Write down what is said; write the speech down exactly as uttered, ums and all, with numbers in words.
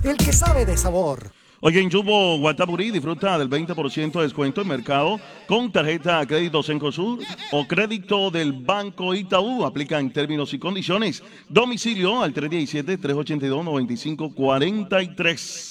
del que sabe de sabor. Oye, en Jumbo Guatapurí disfruta del veinte por ciento de descuento en mercado con tarjeta crédito Cencosud o crédito del Banco Itaú. Aplica en términos y condiciones. Domicilio al tres uno siete, tres ocho dos, nueve cinco cuatro tres.